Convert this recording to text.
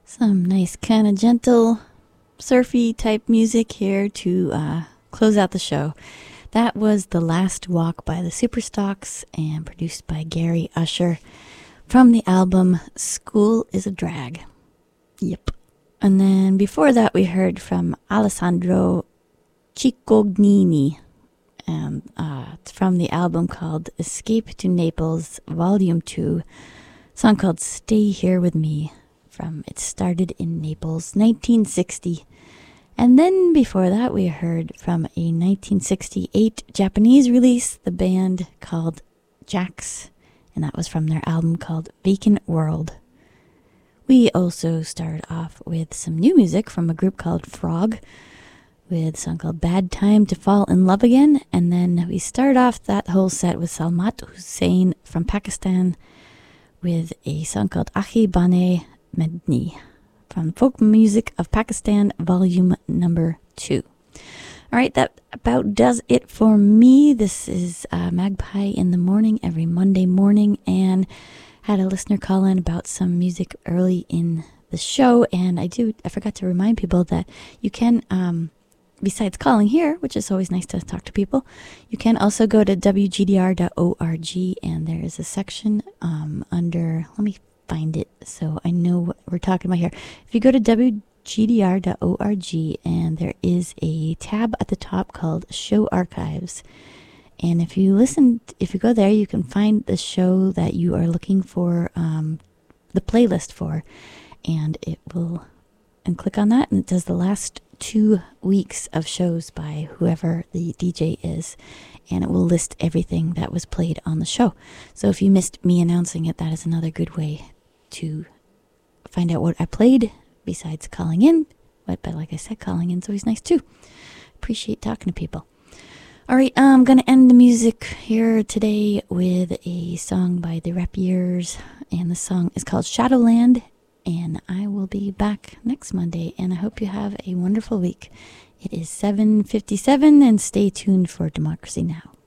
Some nice kind of gentle, surfy type music here to close out the show. That was The Last Walk by the Superstocks and produced by Gary Usher from the album School is a Drag. Yep. And then before that we heard from Alessandro Ciccognini, and it's from the album called Escape to Naples Volume 2, song called Stay Here With Me from It Started in Naples 1960. And then before that we heard from a 1968 Japanese release, the band called Jax, and that was from their album called Vacant World. We also started off with some new music from a group called Frog with a song called Bad Time to Fall in Love Again. And then we started off that whole set with Salmat Hussain from Pakistan with a song called Akhi Bane Medni from Folk Music of Pakistan, Volume Number 2. All right, that about does it for me. This is Magpie in the Morning every Monday morning, and had a listener call in about some music early in the show, and I forgot to remind people that you can, besides calling here, which is always nice to talk to people, you can also go to wgdr.org, and there is a section under, let me find it so I know what we're talking about here. If you go to wgdr.org, and there is a tab at the top called Show Archives, and if you go there, you can find the show that you are looking for, the playlist for, and click on that, and it does the last 2 weeks of shows by whoever the DJ is, and it will list everything that was played on the show. So if you missed me announcing it, that is another good way to find out what I played besides calling in. But like I said, calling in is always nice too. Appreciate talking to people. All right, I'm going to end the music here today with a song by the Rapiers, and the song is called Shadowland, and I will be back next Monday, and I hope you have a wonderful week. It is 7:57, and stay tuned for Democracy Now!